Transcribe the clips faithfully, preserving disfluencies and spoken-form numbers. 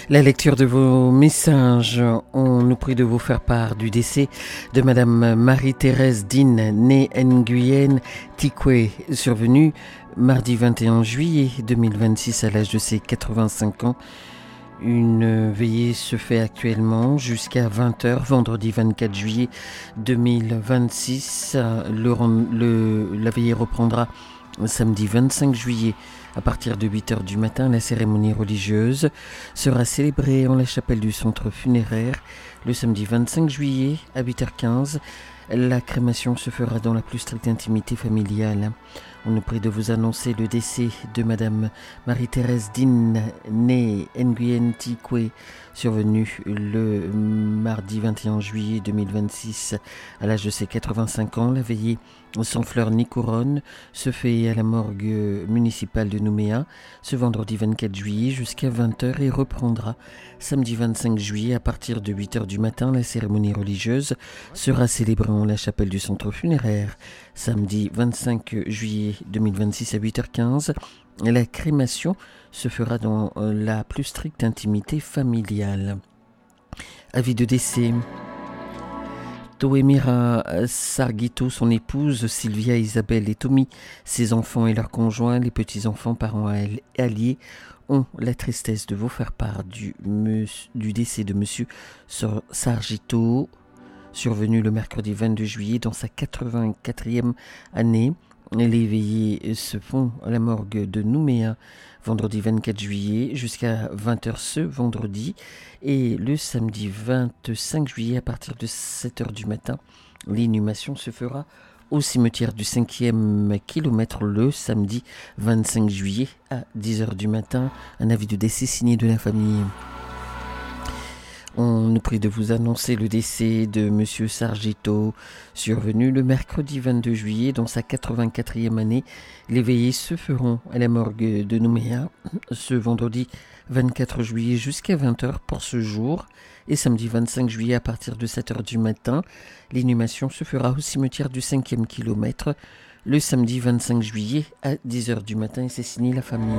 La lecture de vos messages, on nous prie de vous faire part du décès de Madame Marie-Thérèse Dine, née Nguyen Tikwe, survenue mardi vingt et un juillet deux mille vingt-six à l'âge de ses quatre-vingt-cinq ans. Une veillée se fait actuellement jusqu'à vingt heures, vendredi vingt-quatre juillet deux mille vingt-six. Le, le, la veillée reprendra samedi vingt-cinq juillet à partir de huit heures du matin. La cérémonie religieuse sera célébrée en la chapelle du centre funéraire le samedi vingt-cinq juillet à huit heures quinze. La crémation se fera dans la plus stricte intimité familiale. On nous prie de vous annoncer le décès de Madame Marie-Thérèse Dine, née Nguyen Tikwe, survenue le mardi vingt et un juillet deux mille vingt-six à l'âge de ses quatre-vingt-cinq ans. La veillée sans fleurs ni couronne se fait à la morgue municipale de Nouméa ce vendredi vingt-quatre juillet jusqu'à vingt heures et reprendra samedi vingt-cinq juillet à partir de huit heures du matin. La cérémonie religieuse sera célébrée en la chapelle du centre funéraire samedi vingt-cinq juillet deux mille vingt-six à huit heures quinze. La crémation se fera dans la plus stricte intimité familiale. Avis de décès. Toemira Sargito, son épouse, Sylvia, Isabelle et Tommy, ses enfants et leurs conjoints, les petits-enfants, parents alliés, ont la tristesse de vous faire part du, du décès de Monsieur Sargito, survenu le mercredi vingt-deux juillet dans sa quatre-vingt-quatrième année. Les veillées se font à la morgue de Nouméa vendredi vingt-quatre juillet jusqu'à vingt heures ce vendredi, et le samedi vingt-cinq juillet à partir de sept heures du matin. L'inhumation se fera au cimetière du cinquième kilomètre le samedi vingt-cinq juillet à dix heures du matin. Un avis de décès signé de la famille. On nous prie de vous annoncer le décès de Monsieur Sargito, survenu le mercredi vingt-deux juillet dans sa quatre-vingt-quatrième année. Les veillées se feront à la morgue de Nouméa ce vendredi vingt-quatre juillet jusqu'à vingt heures pour ce jour, et samedi vingt-cinq juillet à partir de sept heures du matin. L'inhumation se fera au cimetière du cinquième kilomètre le samedi vingt-cinq juillet à dix heures du matin, et c'est signé la famille.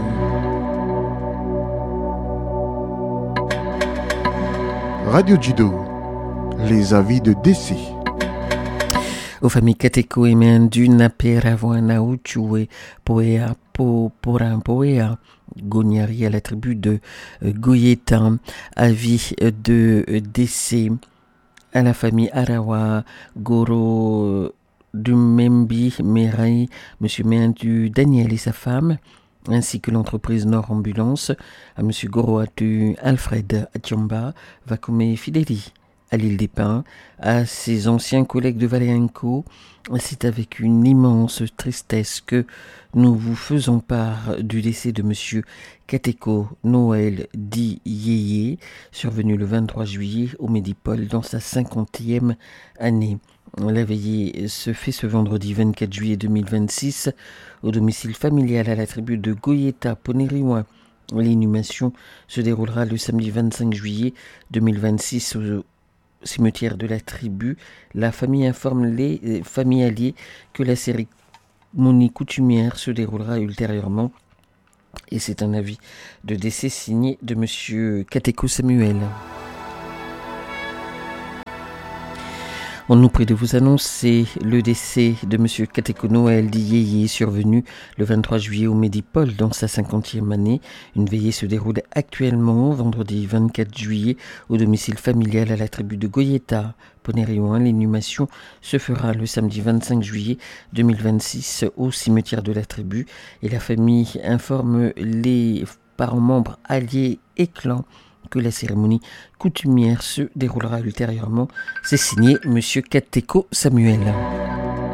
Radio Judo, les avis de décès. Aux familles Kateko et Mendu, Napera, Voana, Uchue, Poea, Po, Poran, Poea, Gonyari à la tribu de Goyeta. Avis de décès à la famille Arawa, Goro, Dumembi, Merai, Monsieur Mendu, Daniel et sa femme, ainsi que l'entreprise Nord Ambulance, à M. Goroatu Alfred Atiomba, Vakome Fideli, à l'île des Pins, à ses anciens collègues de Valéenco. C'est avec une immense tristesse que nous vous faisons part du décès de M. Kateko Noël Di Yeye, survenu le vingt-trois juillet au Médipole dans sa cinquantième année. La veillée se fait ce vendredi vingt-quatre juillet deux mille vingt-six au domicile familial à la tribu de Goyeta, Poneriwa. L'inhumation se déroulera le samedi vingt-cinq juillet deux mille vingt-six au cimetière de la tribu. La famille informe les familles alliées que la cérémonie coutumière se déroulera ultérieurement, et c'est un avis de décès signé de M. Kateko Samuel. On nous prie de vous annoncer le décès de M. Kateko Noël Di Yeye, survenu le vingt-trois juillet au Médipole dans sa cinquantième année. Une veillée se déroule actuellement vendredi vingt-quatre juillet au domicile familial à la tribu de Goyeta, Poneriwan. L'inhumation se fera le samedi vingt-cinq juillet deux mille vingt-six au cimetière de la tribu, et la famille informe les parents membres, alliés et clans que la cérémonie coutumière se déroulera ultérieurement. C'est signé M. Kateko Samuel.